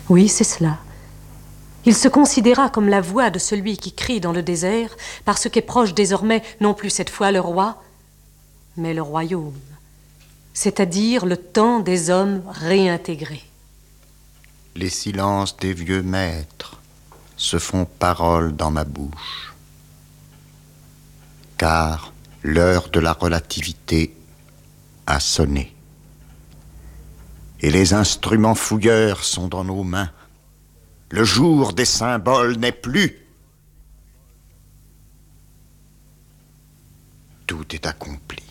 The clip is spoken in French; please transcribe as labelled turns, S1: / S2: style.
S1: Oui, c'est cela. Il se considéra comme la voix de celui qui crie dans le désert, parce qu'est proche désormais non plus cette fois le roi, mais le royaume, c'est-à-dire le temps des hommes réintégrés.
S2: Les silences des vieux maîtres se font parole dans ma bouche, car l'heure de la relativité a sonné. Et les instruments fouilleurs sont dans nos mains. Le jour des symboles n'est plus. Tout est accompli.